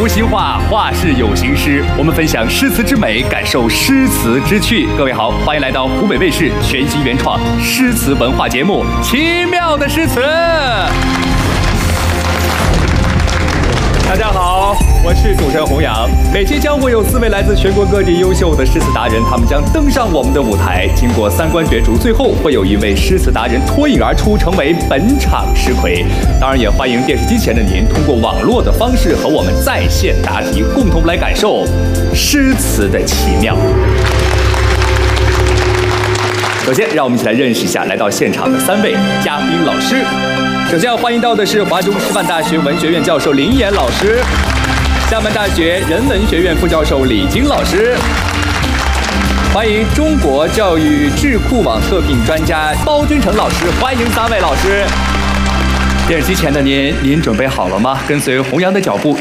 无形话，话是有形诗。我们分享诗词之美，感受诗词之趣。各位好，欢迎来到湖北卫视全新原创诗词文化节目《奇妙的诗词》。大家好，我是主持人洪洋。每期将会有4位来自全国各地优秀的诗词达人，他们将登上我们的舞台，经过3关角逐，最后会有1位诗词达人脱颖而出，成为本场诗魁。当然，也欢迎电视机前的您通过网络的方式和我们在线答题，共同来感受诗词的奇妙。首先，让我们一起来认识一下来到现场的3位嘉宾老师。首先要欢迎到的是华中师范大学文学院教授林岩老师，厦门大学人文学院副教授李晶老师，欢迎中国教育智库网特聘专家包君成老师，欢迎3位老师。电视机前的您准备好了吗？跟随弘洋的脚步，